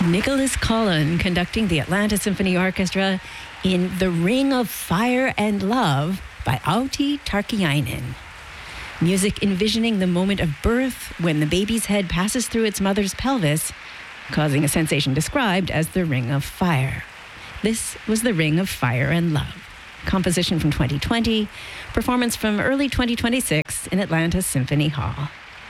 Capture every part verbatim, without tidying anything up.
Nicholas Collin conducting the Atlanta Symphony Orchestra in The Ring of Fire and Love by Outi Tarkkiainen. Music envisioning the moment of birth when the baby's head passes through its mother's pelvis, causing a sensation described as the Ring of Fire. This was The Ring of Fire and Love. Composition from twenty twenty, performance from early twenty twenty-six in Atlanta Symphony Hall.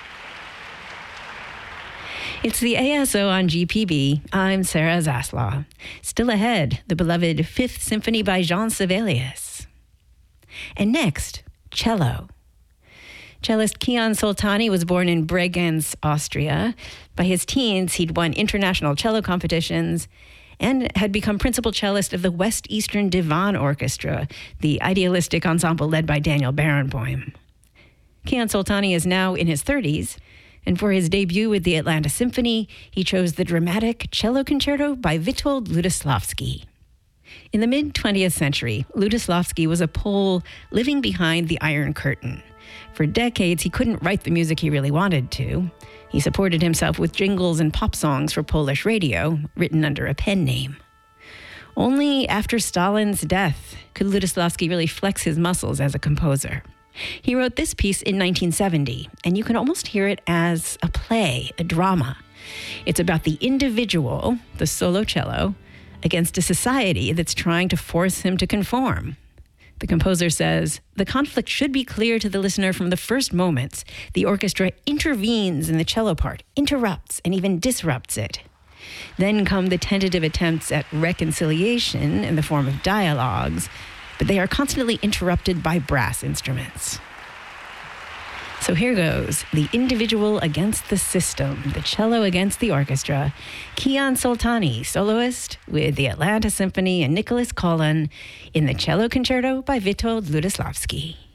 It's the A S O on G P B. I'm Sarah Zaslaw. Still ahead, the beloved Fifth Symphony by Jean Sibelius. And next, cello. Cellist Kiyan Soltani was born in Bregenz, Austria. By his teens, he'd won international cello competitions and had become principal cellist of the West Eastern Divan Orchestra, the idealistic ensemble led by Daniel Barenboim. Kiyan Soltani is now in his thirties, and for his debut with the Atlanta Symphony, he chose the dramatic cello concerto by Witold Lutosławski. In the mid-twentieth century, Lutosławski was a Pole living behind the Iron Curtain. For decades, he couldn't write the music he really wanted to. He supported himself with jingles and pop songs for Polish radio, written under a pen name. Only after Stalin's death could Lutosławski really flex his muscles as a composer. He wrote this piece in nineteen seventy, and you can almost hear it as a play, a drama. It's about the individual, the solo cello, against a society that's trying to force him to conform. The composer says, the conflict should be clear to the listener from the first moments. The orchestra intervenes in the cello part, interrupts, and even disrupts it. Then come the tentative attempts at reconciliation in the form of dialogues, but they are constantly interrupted by brass instruments. So here goes, the individual against the system, the cello against the orchestra. Kiyan Soltani, soloist with the Atlanta Symphony and Nicholas Collin in the Cello Concerto by Witold Lutosławski.